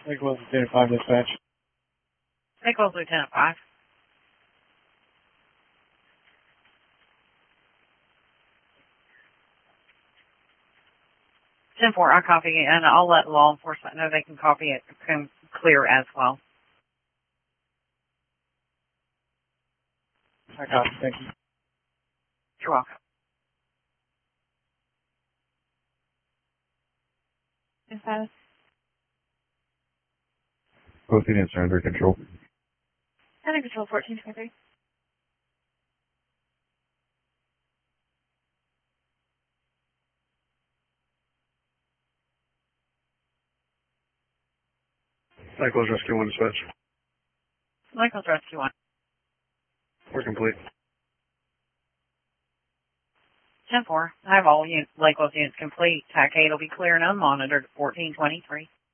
Lake Wells Lieutenant 5 dispatch. Lake Wells Lieutenant 5. 10-4, I copy, and I'll let law enforcement know they can copy it clear as well. I copy, thank you. You're welcome. Status? Both units are under control. Under control, 1423. Lake Wells Rescue 1 dispatch. Lake Wells Rescue 1. We're complete. 10-4, I have all Lake Wells units complete. TAC 8 will be clear and unmonitored at 1423.